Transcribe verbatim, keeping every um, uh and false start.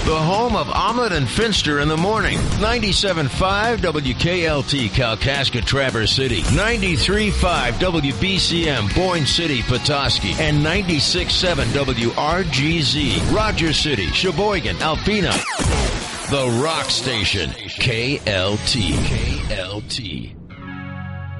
The home of Omelet and Finster in the morning. ninety-seven point five W K L T Kalkaska Traverse City. ninety-three point five W B C M Boyne City Petoskey. And ninety-six point seven W R G Z Rogers City, Sheboygan, Alpena. The Rock Station. K L T. K L T.